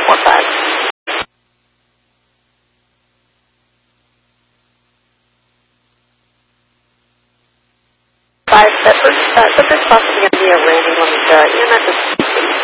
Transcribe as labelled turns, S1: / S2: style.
S1: The first process is going to be a random EMS